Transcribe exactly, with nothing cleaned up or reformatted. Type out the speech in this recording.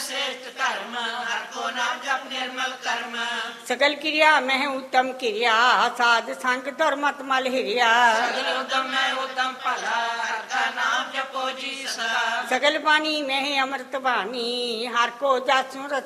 श्रेष्ठ कर्म, हर को नाम जप निर्मल कर्म। सकल क्रिया में उत्तम क्रिया, साध संग धर्मत मल हिरिया। सगल उद्यम में उत्तम फला, हर का नाम जपो जी सदा। सकल वाणी में अमृत वाणी, हर को जासु